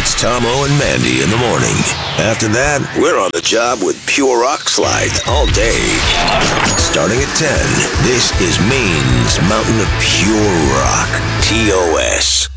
It's Tomo and Mandy in the morning. After that, we're on the job with Pure Rock Slides all day. Starting at 10, this is Maine's Mountain of Pure Rock, TOS.